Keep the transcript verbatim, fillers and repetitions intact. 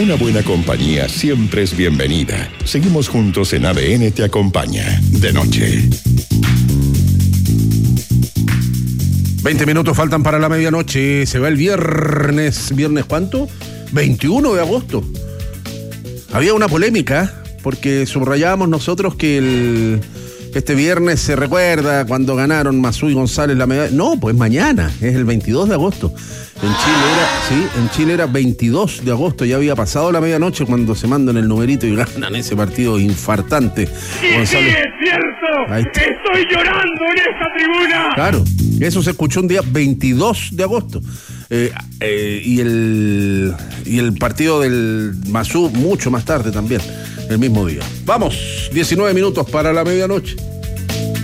Una buena compañía siempre es bienvenida. Seguimos juntos en A D N Te Acompaña, de noche. veinte minutos faltan para la medianoche. Se va el viernes. ¿Viernes cuánto? veintiuno de agosto. Había una polémica porque subrayábamos nosotros que el, este viernes se recuerda cuando ganaron Mazú y González la medalla. No, pues mañana, es el veintidós de agosto. En Chile era, sí, en Chile era veintidós de agosto, ya había pasado la medianoche cuando se mandan el numerito y ganan ese partido infartante. Sí, González. Sí, es cierto. Estoy llorando en esta tribuna. Claro, eso se escuchó un día veintidós de agosto. Eh, eh, y el y el partido del Mazú mucho más tarde también, el mismo día. Vamos, diecinueve minutos para la medianoche.